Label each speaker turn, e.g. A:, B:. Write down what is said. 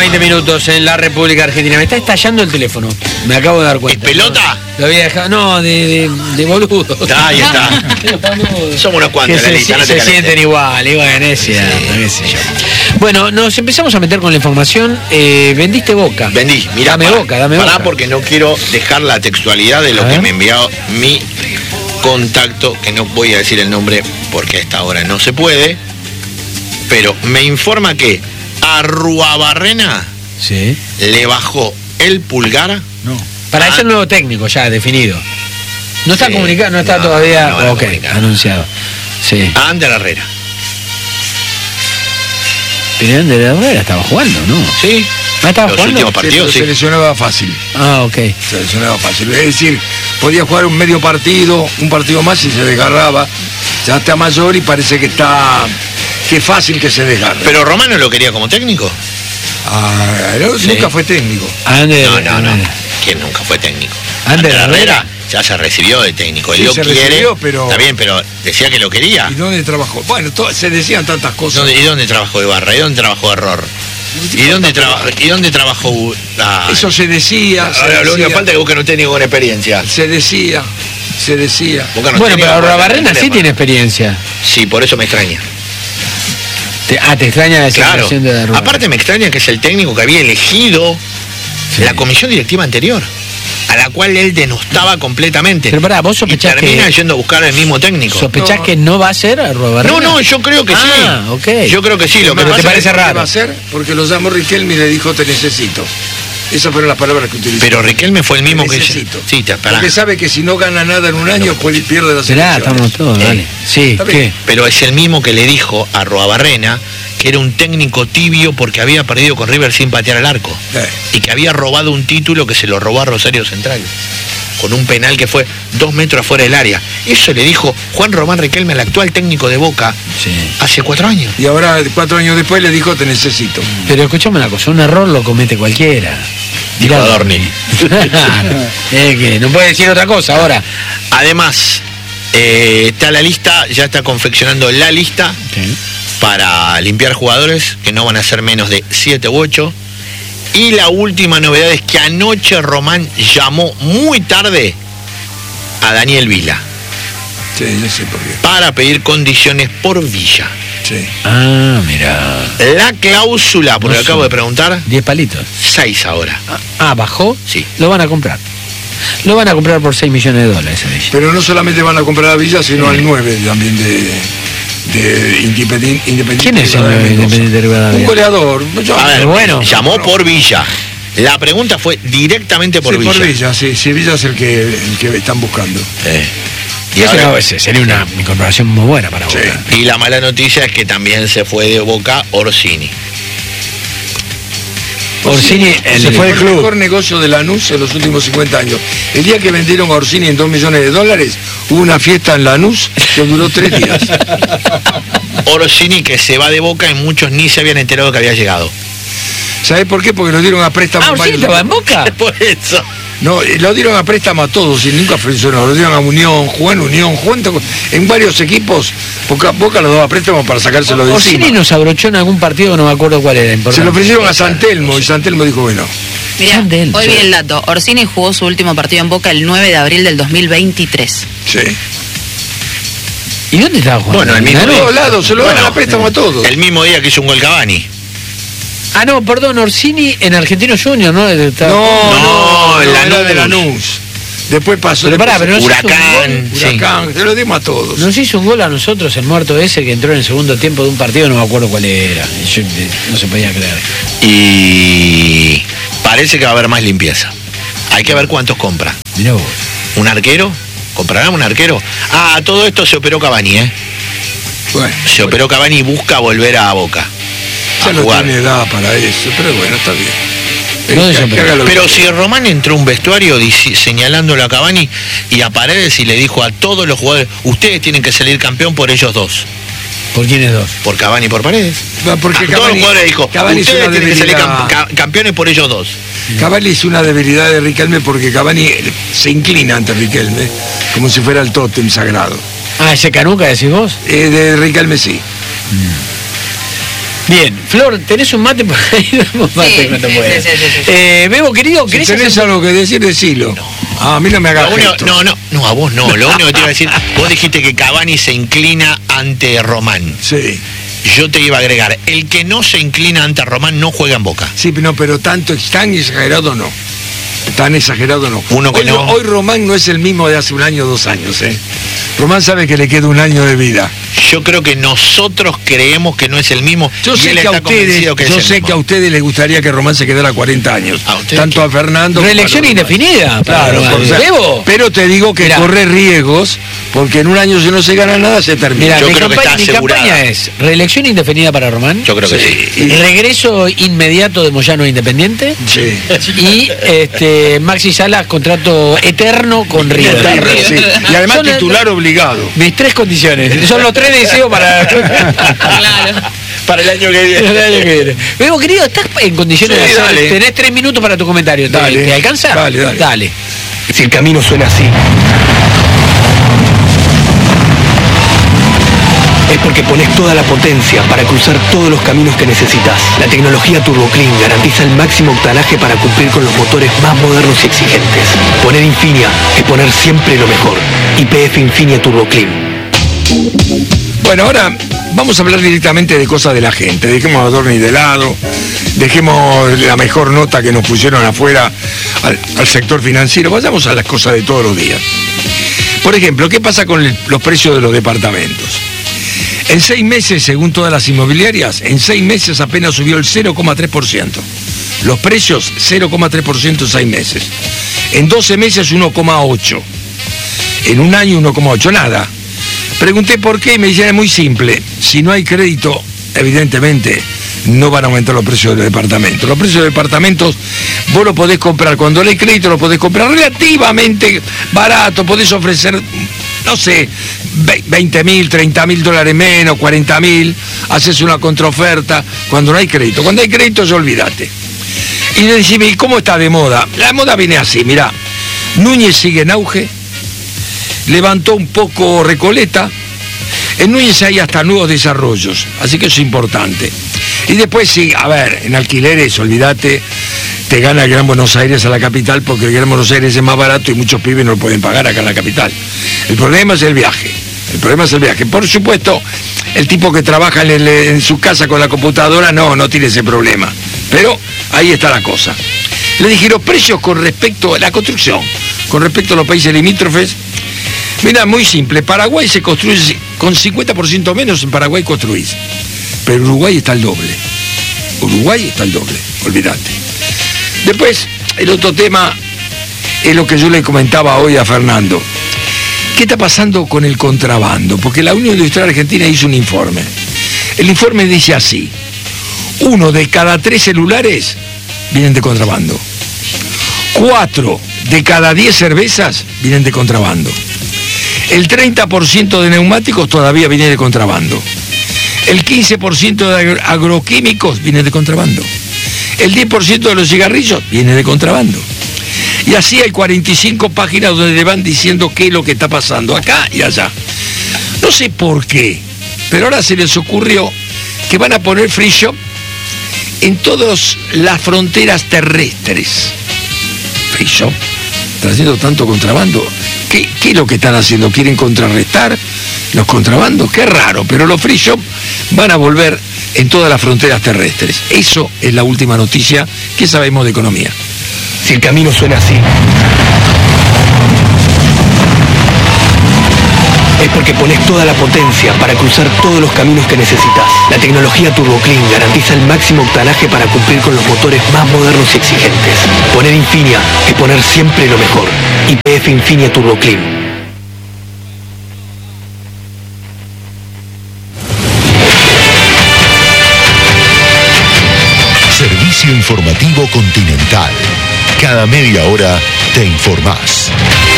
A: 20 minutos en la República Argentina. Me está estallando el teléfono. Me acabo de dar cuenta.
B: ¿Es pelota?
A: Lo había dejado. No, de boludo.
B: Ahí está. Somos unos cuantos en la lista, no te
A: se
B: calientes.
A: sienten igual, qué sé yo. Bueno, nos empezamos a meter con la información. Vendiste Boca.
B: Vendí, mirá.
A: Dame Boca.
B: Pará, porque no quiero dejar la textualidad de lo que me envió mi contacto, que no voy a decir el nombre porque a esta hora no se puede, pero me informa que a Arruabarrena le bajó el pulgar.
A: Para eso el nuevo técnico ya definido. No está comunicado, no está todavía anunciado. Sí.
B: A Ander Herrera.
A: Pero Ander Herrera estaba jugando, ¿no?
B: Sí.
A: ¿Estaba
B: Los
A: jugando?
B: últimos partidos,
C: Se lesionaba fácil.
A: Ah, ok.
C: Se lesionaba fácil. Es decir, podía jugar un medio partido, un partido más y se desgarraba. Ya está mayor y parece que está... Qué fácil que se desgarre.
B: Pero Romano lo quería como técnico.
C: Nunca fue técnico.
B: No. ¿Quién nunca fue técnico?
A: Ander Herrera
B: ya se recibió de técnico. Él
C: Sí,
B: lo
C: se
B: quiere.
C: recibió, pero...
B: Está bien, pero decía que lo quería.
C: ¿Y dónde trabajó? Bueno, se decían tantas cosas.
B: ¿Y dónde trabajó Ibarra? ¿Y dónde trabajó Error? ¿Y dónde trabajó?
C: Eso se decía.
B: Ahora lo único que falta es que busquen un técnico con experiencia.
C: Se decía.
A: Bueno, pero Arruabarrena sí tiene experiencia.
B: Sí, por eso me extraña.
A: Te extraña la situación de Arruabarrena.
B: Aparte me extraña que es el técnico que había elegido la comisión directiva anterior, a la cual él denostaba completamente.
A: Pero pará, vos sospechás
B: y termina
A: que...
B: yendo a buscar el mismo técnico.
A: ¿Sospechás que no va a ser Arruabarrena?
B: No, yo creo que sí.
A: Ok.
B: Yo creo que sí. Lo que
A: Pero
B: pasa
A: te parece
B: es que
A: raro.
C: Va a ser porque lo llamó Riquelme y le dijo te necesito. Esas fueron las palabras que utilizó.
B: Pero Riquelme fue el mismo que...
C: necesito.
B: Sí,
C: porque sabe que si no gana nada en un año, pues pierde las elecciones.
A: Estamos todos, dale. Sí, ¿qué?
B: Pero es el mismo que le dijo a Arruabarrena que era un técnico tibio porque había perdido con River sin patear al arco. Y que había robado un título que se lo robó a Rosario Central, con un penal que fue 2 metros afuera del área. Eso le dijo Juan Román Riquelme, el actual técnico de Boca, hace 4 años.
C: Y ahora, 4 años después, le dijo, te necesito.
A: Pero escuchame una cosa, un error lo comete cualquiera.
B: Dijo Adorni.
A: Que no puede decir otra cosa ahora.
B: Además, está la lista, ya está confeccionando la lista para limpiar jugadores, que no van a ser menos de 7 u 8. Y la última novedad es que anoche Román llamó muy tarde a Daniel Vila.
C: Sí, yo sé por qué.
B: Para pedir condiciones por Villa.
C: Sí.
A: Ah, mira.
B: La cláusula, porque
A: No
B: acabo
A: sé.
B: de preguntar,
A: 10 palitos.
B: 6 ahora.
A: ¿Bajó?
B: Sí.
A: Lo van a comprar. Lo van a comprar por $6 millones a Villa.
C: Pero no solamente van a comprar a Villa, sino al 9 también de Independiente.
A: ¿Quién es el Independiente de Rivadavia?
C: Un goleador.
B: A ver,
A: bueno.
B: llamó por Villa. La pregunta fue directamente por Villa.
C: Por Villa, sí. Villa es el que están buscando.
A: Y eso sería una incorporación muy buena para Boca.
B: Y la mala noticia es que también se fue de Boca Orsini.
A: Orsini
C: Se fue el mejor negocio de Lanús en los últimos 50 años. El día que vendieron a Orsini en $2 millones, hubo una fiesta en Lanús que duró 3 días.
B: Orsini que se va de Boca y muchos ni se habían enterado que había llegado.
C: ¿Sabés por qué? Porque lo dieron a préstamo.
A: ¿Orsini estaba en Boca?
B: Por eso.
C: No, lo dieron a préstamo a todos y nunca funcionó. Lo dieron a Unión, Juan, en varios equipos. Boca lo daba a préstamo para sacárselo de encima.
A: Orsini nos abrochó en algún partido, no me acuerdo cuál era.
C: Se lo ofrecieron a San Telmo y San Telmo dijo bueno.
D: Mirá, hoy vi el dato. Orsini jugó su último partido en Boca el 9 de abril del 2023.
C: Sí.
A: ¿Y dónde estaba jugando?
B: Bueno, el mismo
C: En
B: día.
C: todos lados, se lo dan a préstamo a todos.
B: El mismo día que hizo un gol Cavani.
A: Ah, no, perdón, Orsini en Argentino Junior, ¿no?
B: No, en
C: era de Lanús. Después pasó.
A: Pero pará, pero no
B: Huracán.
C: Huracán, se lo dimos a todos.
A: Nos hizo un gol a nosotros el muerto ese que entró en el segundo tiempo de un partido, no me acuerdo cuál era. No se podía creer.
B: Y parece que va a haber más limpieza. Hay que ver cuántos compra.
A: Mirá vos.
B: ¿Un arquero? ¿Comprarán un arquero? Ah, todo esto se operó Cavani,
C: Bueno,
B: Se operó Cavani y busca volver a Boca.
C: ya
B: A
C: no
B: jugar.
C: tiene edad para eso, pero bueno, está bien.
A: ¿Dónde se
C: Que
A: operó?
C: haga lo que
B: Pero
C: quiera.
B: si Román entró a un vestuario señalándolo a Cavani y a Paredes y le dijo a todos los jugadores, ustedes tienen que salir campeón por ellos dos.
A: ¿Por quiénes dos?
B: Por Cavani y por Paredes.
C: No, porque
B: A todos los jugadores dijo,
C: Cavani es
B: ustedes
C: una
B: tienen que salir
C: debilidad.
B: campeones por ellos dos.
C: Cavani es una debilidad de Riquelme porque Cavani se inclina ante Riquelme como si fuera el tótem sagrado.
A: Ah, ese Canuca decís vos.
C: De Riquelme sí.
A: Bien, Flor, ¿tenés un mate por ahí? Damos mate
D: Sí,
A: cuando
D: sí,
A: puedas.
D: sí.
A: Bebo, querido,
C: Si
A: ¿querés
C: tenés
A: hacer-
C: algo que decir, decilo. A mí no me hagas gesto.
B: No, a vos no. Lo único que te iba a decir, vos dijiste que Cavani se inclina ante Román.
C: Sí,
B: Yo te iba a agregar, el que no se inclina ante Román no juega en Boca.
C: sí, no, pero tanto, tan exagerado no. Tan exagerado no.
B: Uno que
C: hoy,
B: no.
C: Hoy Román no es el mismo de hace un año o 2 años, ¿eh? Román sabe que le queda un año de vida.
B: Yo creo que nosotros creemos que no es el mismo.
C: Yo
B: y
C: sé
B: él
C: que a
B: está
C: ustedes,
B: convencido que es
C: yo
B: el
C: sé
B: mismo.
C: que a ustedes les gustaría que Román se quedara 40 años.
B: ¿A ustedes
C: Tanto
B: qué?
C: a Fernando como
A: Reelección
C: a los demás.
A: indefinida.
C: Claro,
A: para
C: por
A: Román.
C: ser-
A: Bebo.
C: pero te digo que
A: Mirá.
C: corre riesgos, porque en un año si no se gana nada se termina.
A: Mira,
B: Yo
A: mi,
B: creo que está
A: mi
B: asegurada.
A: campaña es reelección indefinida para Román,
B: Yo creo que sí.
C: Y-
A: regreso inmediato de Moyano a Independiente
C: Sí.
A: y Maxi Salas contrato eterno con River.
C: Sí. Y además
A: Son
C: titular obligado.
A: mis 3 condiciones. Son los 3 deseos para
D: Claro.
B: Para el año que
A: el
B: viene.
A: año que viene. Bebo, querido, ¿estás en condiciones
C: Sí,
A: de hacer?
C: dale.
A: Tenés 3 minutos para tu comentario.
C: Dale.
A: ¿Te alcanza?
C: Dale, dale.
E: Si el camino suena así, es porque pones toda la potencia para cruzar todos los caminos que necesitas. La tecnología Turbo Clean garantiza el máximo octanaje para cumplir con los motores más modernos y exigentes. Poner Infinia es poner siempre lo mejor. YPF Infinia Turbo Clean.
C: Bueno, ahora vamos a hablar directamente de cosas de la gente. Dejemos a Dorni de lado, dejemos la mejor nota que nos pusieron afuera al sector financiero. Vayamos a las cosas de todos los días. Por ejemplo, ¿qué pasa con los precios de los departamentos? En 6 meses, según todas las inmobiliarias, en 6 meses apenas subió el 0,3%. Los precios, 0,3% en 6 meses. En 12 meses, 1,8%. En un año, 1,8%. Nada. Pregunté por qué y me dijeron, es muy simple. Si no hay crédito, evidentemente no van a aumentar los precios de los departamentos. Los precios de departamentos vos lo podés comprar, cuando hay crédito lo podés comprar relativamente barato, podés ofrecer, no sé, 20.000, 30.000 dólares menos, 40.000, haces una contraoferta, cuando no hay crédito. Cuando hay crédito ya olvídate. Y le decime, ¿y cómo está de moda? La moda viene así, mirá, Núñez sigue en auge, levantó un poco Recoleta. En Núñez hay hasta nuevos desarrollos, así que eso es importante. Y después sí, a ver, en alquileres, olvídate, te gana el Gran Buenos Aires a la capital, porque el Gran Buenos Aires es más barato y muchos pibes no lo pueden pagar acá en la capital. El problema es el viaje. El problema es el viaje. Por supuesto, el tipo que trabaja en su casa con la computadora no tiene ese problema. Pero ahí está la cosa. Le dije, los precios con respecto a la construcción, con respecto a los países limítrofes, mira, muy simple. Paraguay se construye con 50% menos, en Paraguay construís. Pero Uruguay está al doble. Uruguay está al doble, olvídate. Después, el otro tema es lo que yo le comentaba hoy a Fernando. ¿Qué está pasando con el contrabando? Porque la Unión Industrial Argentina hizo un informe. El informe dice así: 1 de cada 3 celulares vienen de contrabando. 4 de cada 10 cervezas vienen de contrabando. El 30% de neumáticos todavía viene de contrabando. El 15% de agroquímicos viene de contrabando. El 10% de los cigarrillos viene de contrabando. Y así hay 45 páginas donde le van diciendo qué es lo que está pasando acá y allá. No sé por qué, pero ahora se les ocurrió que van a poner free shop en todas las fronteras terrestres. Free shop, trayendo tanto contrabando. ¿Qué es lo que están haciendo? ¿Quieren contrarrestar los contrabandos? Qué raro, pero los free shop van a volver en todas las fronteras terrestres. Eso es la última noticia que sabemos de economía.
E: Si el camino suena así, es porque pones toda la potencia para cruzar todos los caminos que necesitas. La tecnología Turbo Clean garantiza el máximo octanaje para cumplir con los motores más modernos y exigentes. Poner Infinia es poner siempre lo mejor. YPF Infinia Turbo Clean.
F: Servicio informativo Continental. Cada media hora te informás.